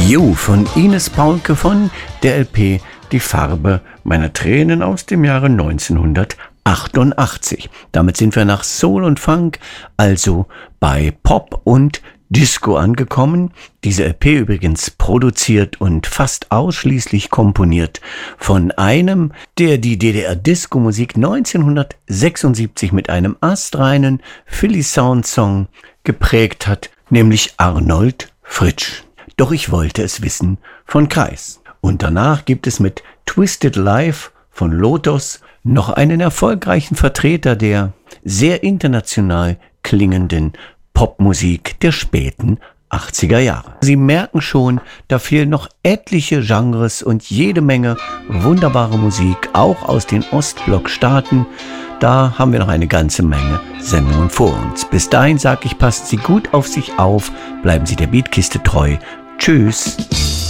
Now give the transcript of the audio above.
You von Ines Paulke von der LP Die Farbe meiner Tränen aus dem Jahre 1988. Damit sind wir nach Soul und Funk, also bei Pop und Disco angekommen. Diese LP übrigens produziert und fast ausschließlich komponiert von einem, der die DDR-Disco-Musik 1976 mit einem astreinen Philly-Sound-Song geprägt hat, nämlich Arnold Fritsch. Doch ich wollte es wissen von Kreis. Und danach gibt es mit Twisted Life von Lotus noch einen erfolgreichen Vertreter der sehr international klingenden Popmusik der späten 80er Jahre. Sie merken schon, da fehlen noch etliche Genres und jede Menge wunderbare Musik, auch aus den Ostblock-Staaten. Da haben wir noch eine ganze Menge Sendungen vor uns. Bis dahin sage ich, passen Sie gut auf sich auf, bleiben Sie der Beatkiste treu. Tschüss.